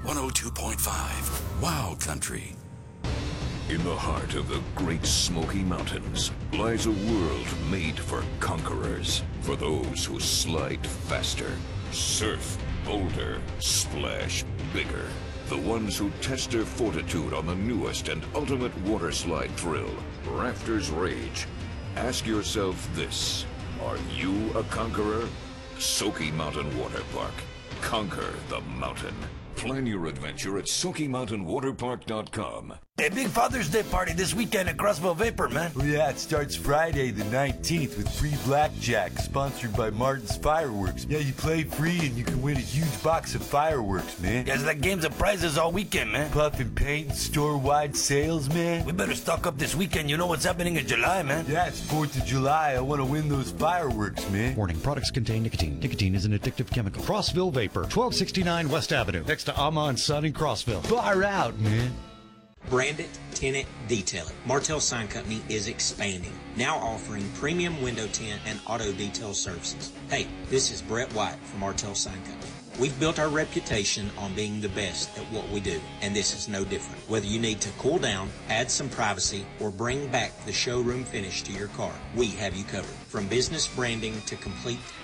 102.5 Wow Country. In the heart of the Great Smoky Mountains lies a world made for conquerors, for those who slide faster, surf bolder, splash bigger, the ones who test their fortitude on the newest and ultimate water slide thrill, Rafters Rage. Ask yourself this: are you a conqueror? Smoky Mountain Water Park. Conquer the mountain. Plan your adventure at SmokyMountainWaterPark.com. Hey, big Father's Day party this weekend at Crossville Vapor, man. Oh, yeah, it starts Friday the 19th with free blackjack, sponsored by Martin's Fireworks. Yeah, you play free and you can win a huge box of fireworks, man. Guys, that games and prizes all weekend, man. Puff and paint, store-wide sales, man. We better stock up this weekend. You know what's happening in July, man. Yeah, it's 4th of July. I want to win those fireworks, man. Warning, products contain nicotine. Nicotine is an addictive chemical. Crossville Vapor, 1269 West Avenue, next to Ama & Son in Crossville. Far out, man. Branded Tenant Detailing. Martell Sign Company is expanding, now offering premium window tint and auto detail services. Hey, this is Brett White from Martell Sign Company. We've built our reputation on being the best at what we do, and this is no different. Whether you need to cool down, add some privacy, or bring back the showroom finish to your car, we have you covered. From business branding to complete